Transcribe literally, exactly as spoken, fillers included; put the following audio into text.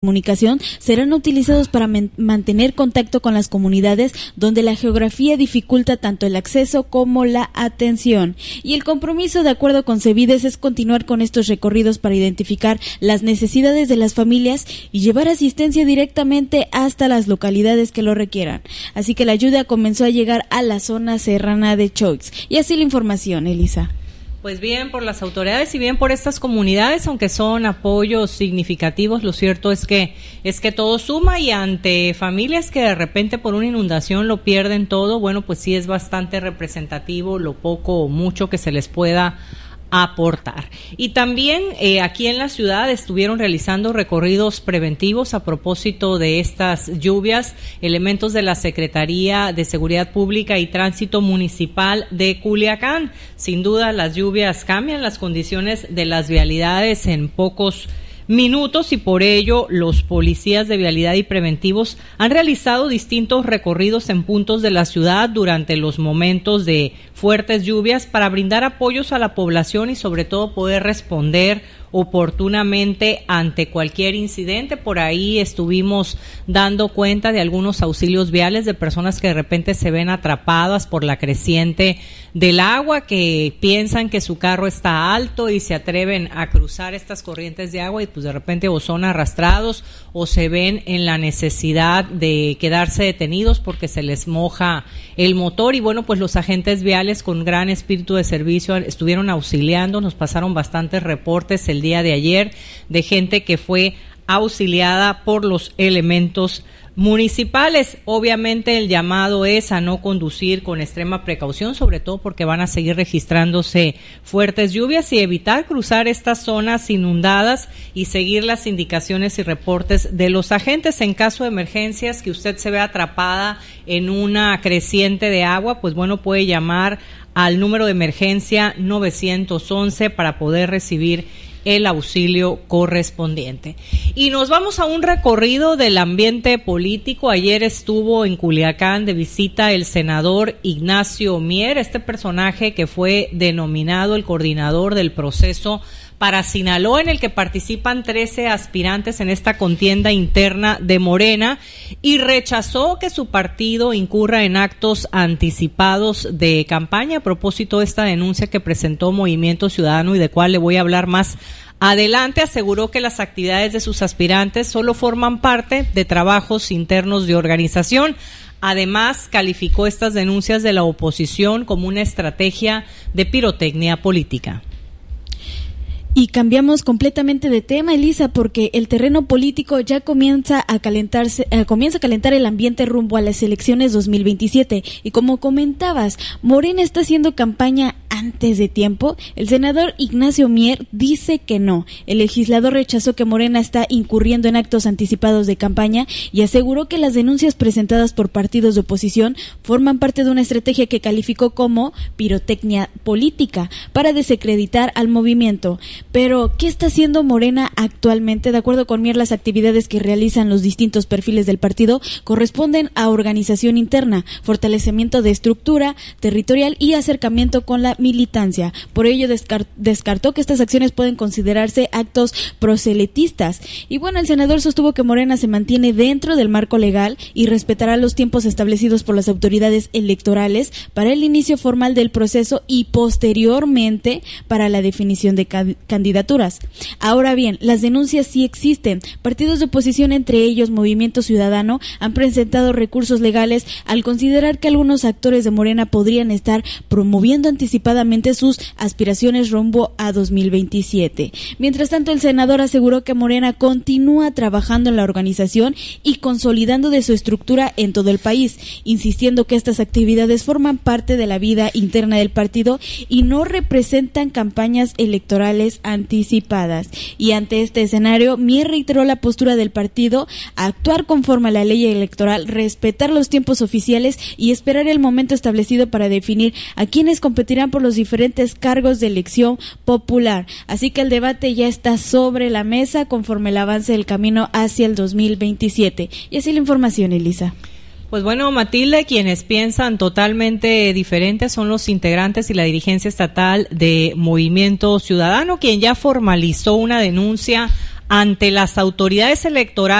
comunicación serán utilizados para man- mantener contacto con las comunidades donde la geografía dificulta tanto el acceso como la atención. Y el compromiso, de acuerdo con CEVIDES, es continuar con estos recorridos para identificar las necesidades de las familias y llevar asistencia directamente hasta las localidades que lo requieran. Así que la ayuda comenzó a llegar a la zona serrana de Choix. Y así la información, Elisa. Pues bien por las autoridades y bien por estas comunidades, aunque son apoyos significativos, lo cierto es que es que todo suma, y ante familias que de repente por una inundación lo pierden todo, bueno, pues sí es bastante representativo lo poco o mucho que se les pueda aportar. Y también eh, aquí en la ciudad estuvieron realizando recorridos preventivos a propósito de estas lluvias, elementos de la Secretaría de Seguridad Pública y Tránsito Municipal de Culiacán. Sin duda las lluvias cambian las condiciones de las vialidades en pocos minutos, y por ello los policías de vialidad y preventivos han realizado distintos recorridos en puntos de la ciudad durante los momentos de fuertes lluvias para brindar apoyos a la población y sobre todo poder responder oportunamente ante cualquier incidente. Por ahí estuvimos dando cuenta de algunos auxilios viales de personas que de repente se ven atrapadas por la creciente del agua, que piensan que su carro está alto y se atreven a cruzar estas corrientes de agua y pues de repente o son arrastrados o se ven en la necesidad de quedarse detenidos porque se les moja el motor. Y bueno, pues los agentes viales con gran espíritu de servicio estuvieron auxiliando, nos pasaron bastantes reportes el día de ayer de gente que fue auxiliada por los elementos municipales. Obviamente el llamado es a no conducir con extrema precaución, sobre todo porque van a seguir registrándose fuertes lluvias, y evitar cruzar estas zonas inundadas y seguir las indicaciones y reportes de los agentes. En caso de emergencias, que usted se vea atrapada en una creciente de agua, pues bueno, puede llamar al número de emergencia nueve once para poder recibir el auxilio correspondiente. Y nos vamos a un recorrido del ambiente político. Ayer estuvo en Culiacán de visita el senador Ignacio Mier, este personaje que fue denominado el coordinador del proceso para Sinaloa, en el que participan trece aspirantes en esta contienda interna de Morena, y rechazó que su partido incurra en actos anticipados de campaña. A propósito de esta denuncia que presentó Movimiento Ciudadano y de cual le voy a hablar más adelante, aseguró que las actividades de sus aspirantes solo forman parte de trabajos internos de organización. Además, calificó estas denuncias de la oposición como una estrategia de pirotecnia política. Y cambiamos completamente de tema, Elisa, porque el terreno político ya comienza a calentarse, eh, comienza a calentar el ambiente rumbo a las elecciones dos mil veintisiete. Y como comentabas, Morena está haciendo campaña antes de tiempo. El senador Ignacio Mier dice que no. El legislador rechazó que Morena está incurriendo en actos anticipados de campaña y aseguró que las denuncias presentadas por partidos de oposición forman parte de una estrategia que calificó como pirotecnia política para desacreditar al movimiento. Pero, ¿qué está haciendo Morena actualmente? De acuerdo con Mier, las actividades que realizan los distintos perfiles del partido corresponden a organización interna, fortalecimiento de estructura territorial y acercamiento con la militancia. Por ello, descart- descartó que estas acciones pueden considerarse actos proselitistas. Y bueno, el senador sostuvo que Morena se mantiene dentro del marco legal y respetará los tiempos establecidos por las autoridades electorales para el inicio formal del proceso y posteriormente para la definición de ca- candidaturas. Ahora bien, las denuncias sí existen. Partidos de oposición, entre ellos Movimiento Ciudadano, han presentado recursos legales al considerar que algunos actores de Morena podrían estar promoviendo anticipadamente sus aspiraciones rumbo a dos mil veintisiete. Mientras tanto, el senador aseguró que Morena continúa trabajando en la organización y consolidando de su estructura en todo el país, insistiendo que estas actividades forman parte de la vida interna del partido y no representan campañas electorales anticipadas. Y ante este escenario, Mier reiteró la postura del partido a actuar conforme a la ley electoral, respetar los tiempos oficiales y esperar el momento establecido para definir a quienes competirán por los diferentes cargos de elección popular. Así que el debate ya está sobre la mesa conforme el avance del camino hacia el dos mil veintisiete. Y así la información, Elisa. Pues bueno, Matilde, quienes piensan totalmente diferente son los integrantes y la dirigencia estatal de Movimiento Ciudadano, quien ya formalizó una denuncia ante las autoridades electorales